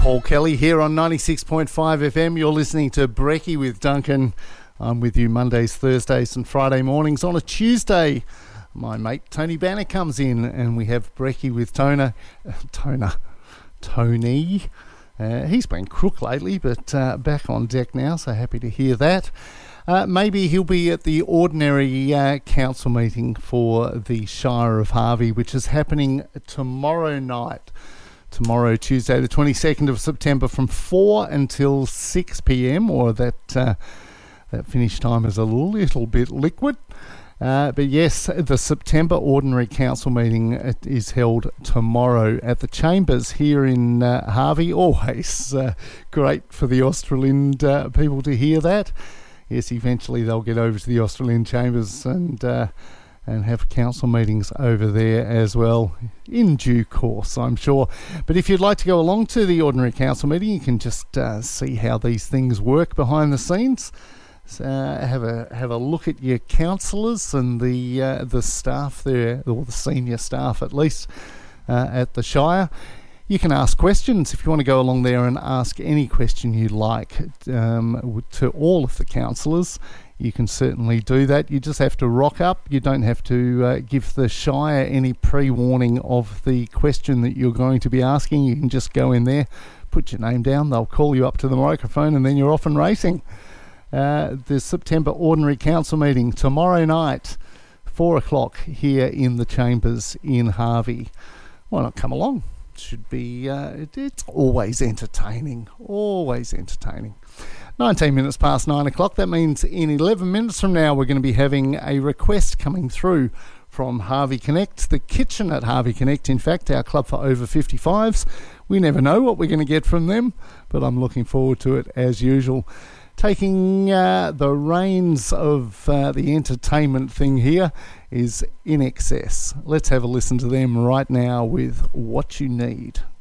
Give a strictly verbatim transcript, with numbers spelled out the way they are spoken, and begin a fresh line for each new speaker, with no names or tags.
Paul Kelly here on ninety-six point five F M. You're listening to Brekkie with Duncan. I'm with you Mondays, Thursdays and Friday mornings. On a Tuesday, my mate Tony Banner comes in and we have Brekkie with Tona. Uh, Tona. Tony. Uh, he's been crook lately, but uh, back on deck now, so happy to hear that. Uh, maybe he'll be at the ordinary uh, council meeting for the Shire of Harvey, which is happening tomorrow night. Tomorrow, Tuesday, the twenty-second of September, from four until six p.m, or that uh, that finish time is a little bit liquid. Uh, but yes, the September Ordinary Council meeting is held tomorrow at the Chambers here in uh, Harvey. Always uh, great for the Australind uh, people to hear that. Yes, eventually they'll get over to the Australind Chambers and uh, and have council meetings over there as well in due course, I'm sure. But if you'd like to go along to the Ordinary Council meeting, you can just uh, see how these things work behind the scenes. Uh, have a have a look at your councillors and the uh, the staff there, or the senior staff at least, uh, at the Shire. You can ask questions if you want to go along there and ask any question you like um, to all of the councillors. You can certainly do that. You just have to rock up. You don't have to uh, give the Shire any pre-warning of the question that you're going to be asking. You can just go in there, put your name down, they'll call you up to the microphone, and then you're off and racing. Uh, the September Ordinary Council meeting tomorrow night, four o'clock here in the Chambers in Harvey. Why not come along? It should be, uh, it, it's always entertaining, always entertaining. nineteen minutes past nine o'clock. That means in eleven minutes from now we're going to be having a request coming through from Harvey Connect, the kitchen at Harvey Connect, in fact, our club for over fifty-fives. We never know what we're going to get from them, but I'm looking forward to it as usual. Taking uh, the reins of uh, the entertainment thing here is In Excess. Let's have a listen to them right now with What You Need.